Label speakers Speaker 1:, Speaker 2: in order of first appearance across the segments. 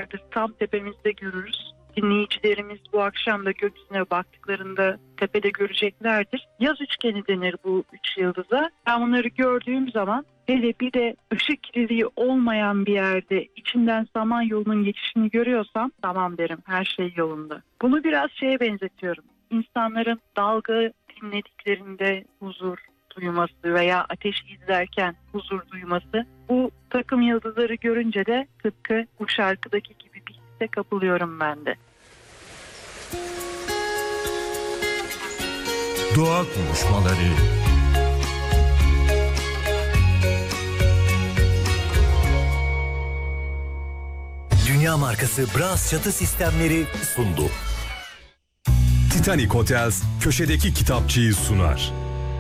Speaker 1: vardır. Tam tepemizde görürüz. Dinleyicilerimiz bu akşam da gökyüzüne baktıklarında tepede göreceklerdir. Yaz üçgeni denir bu 3 yıldıza. Ben bunları gördüğüm zaman, hele bir de ışık kirliliği olmayan bir yerde içinden Samanyolu'nun geçişini görüyorsam tamam derim, her şey yolunda. Bunu biraz şeye benzetiyorum. İnsanların dalga dinlediklerinde huzur duyması veya ateşi izlerken huzur duyması. Bu takım yıldızları görünce de tıpkı bu şarkıdaki gibi bir hisse kapılıyorum ben de.
Speaker 2: Doğa konuşmaları.
Speaker 3: Dünya markası Bras çatı sistemleri sundu.
Speaker 4: Titanic Hotels köşedeki kitapçıyı sunar.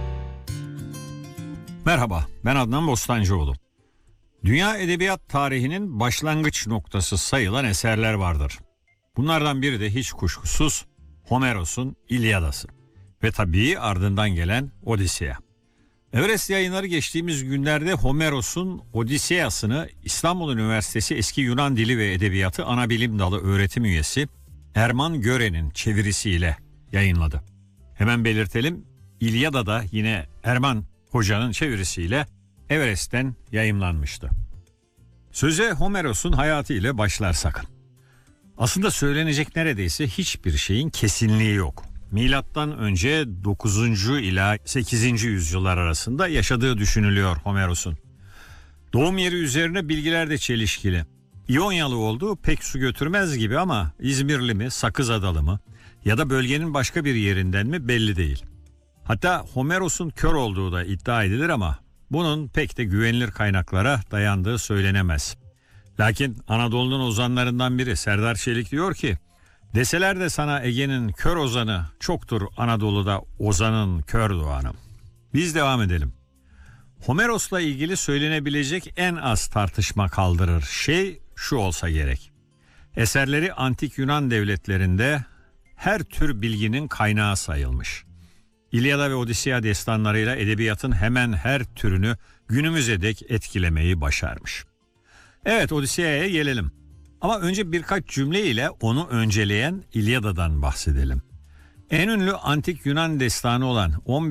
Speaker 5: Merhaba, ben Adnan Bostancıoğlu. Dünya edebiyat tarihinin başlangıç noktası sayılan eserler vardır. Bunlardan biri de hiç kuşkusuz Homeros'un İlyadası ve tabii ardından gelen Odisea. Everest Yayınları geçtiğimiz günlerde Homeros'un Odiseyasını İstanbul Üniversitesi Eski Yunan Dili ve Edebiyatı Anabilim Dalı öğretim üyesi Erman Gören'in çevirisiyle yayınladı. Hemen belirtelim, İlyada da yine Erman Hoca'nın çevirisiyle Everest'ten yayımlanmıştı. Söze Homeros'un hayatı ile başlarsak. Aslında söylenecek neredeyse hiçbir şeyin kesinliği yok. Milattan önce 9. ila 8. yüzyıllar arasında yaşadığı düşünülüyor Homeros'un. Doğum yeri üzerine bilgiler de çelişkili. İonyalı olduğu pek su götürmez gibi ama İzmirli mi, Sakız Adalı mı ya da bölgenin başka bir yerinden mi belli değil. Hatta Homeros'un kör olduğu da iddia edilir ama bunun pek de güvenilir kaynaklara dayandığı söylenemez. Lakin Anadolu'nun ozanlarından biri Serdar Çelik diyor ki, deseler de sana Ege'nin kör ozanı çoktur, Anadolu'da ozanın kör doğanı. Biz devam edelim. Homeros'la ilgili söylenebilecek en az tartışma kaldırır şey şu olsa gerek. Eserleri antik Yunan devletlerinde her tür bilginin kaynağı sayılmış. İlyada ve Odisea destanlarıyla edebiyatın hemen her türünü günümüze dek etkilemeyi başarmış. Evet, Odisea'ya gelelim. Ama önce birkaç cümle ile onu önceleyen İlyada'dan bahsedelim. En ünlü antik Yunan destanı olan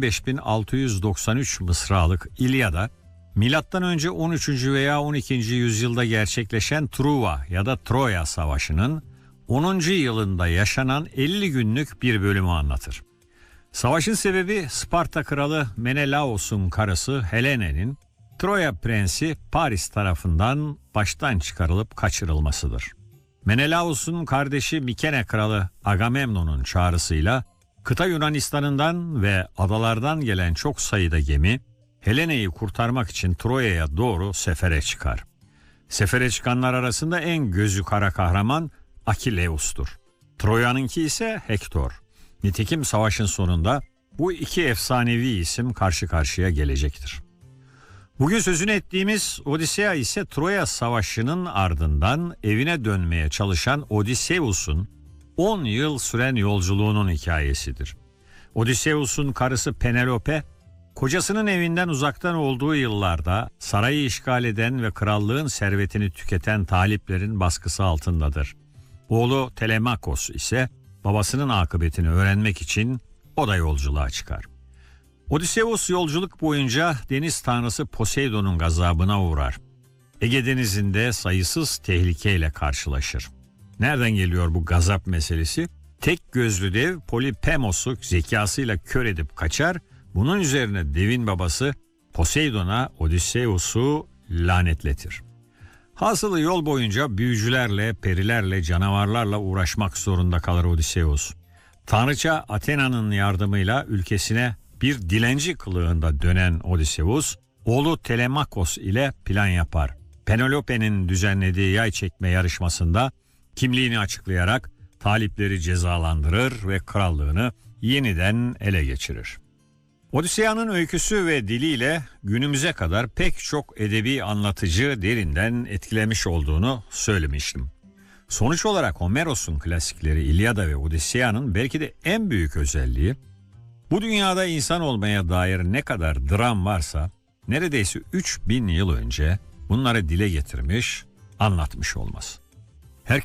Speaker 5: 15.693 mısralık İlyada, M.Ö. 13. veya 12. yüzyılda gerçekleşen Truva ya da Troya Savaşı'nın 10. yılında yaşanan 50 günlük bir bölümü anlatır. Savaşın sebebi Sparta kralı Menelaos'un karısı Helene'nin Troya prensi Paris tarafından baştan çıkarılıp kaçırılmasıdır. Menelaos'un kardeşi Mikene kralı Agamemnon'un çağrısıyla kıta Yunanistan'ından ve adalardan gelen çok sayıda gemi Helene'yi kurtarmak için Troya'ya doğru sefere çıkar. Sefere çıkanlar arasında en gözü kara kahraman Akileus'tur. Troya'nınki ise Hektor. Nitekim savaşın sonunda bu iki efsanevi isim karşı karşıya gelecektir. Bugün sözünü ettiğimiz Odisea ise Troya Savaşı'nın ardından evine dönmeye çalışan Odysseus'un 10 yıl süren yolculuğunun hikayesidir. Odysseus'un karısı Penelope, kocasının evinden uzaktan olduğu yıllarda sarayı işgal eden ve krallığın servetini tüketen taliplerin baskısı altındadır. Oğlu Telemakos ise babasının akıbetini öğrenmek için o da yolculuğa çıkar. Odysseus yolculuk boyunca deniz tanrısı Poseidon'un gazabına uğrar. Ege Denizi'nde sayısız tehlikeyle karşılaşır. Nereden geliyor bu gazap meselesi? Tek gözlü dev Polipemos'u zekasıyla kör edip kaçar. Bunun üzerine devin babası Poseidon'a Odysseus'u lanetletir. Hasılı yol boyunca büyücülerle, perilerle, canavarlarla uğraşmak zorunda kalır Odysseus. Tanrıça Athena'nın yardımıyla ülkesine bir dilenci kılığında dönen Odysseus, oğlu Telemakos ile plan yapar. Penelope'nin düzenlediği yay çekme yarışmasında kimliğini açıklayarak talipleri cezalandırır ve krallığını yeniden ele geçirir. Odisea'nın öyküsü ve diliyle günümüze kadar pek çok edebi anlatıcı derinden etkilemiş olduğunu söylemiştim. Sonuç olarak Homeros'un klasikleri İlyada ve Odisea'nın belki de en büyük özelliği, bu dünyada insan olmaya dair ne kadar dram varsa neredeyse 3000 yıl önce bunları dile getirmiş, anlatmış olması.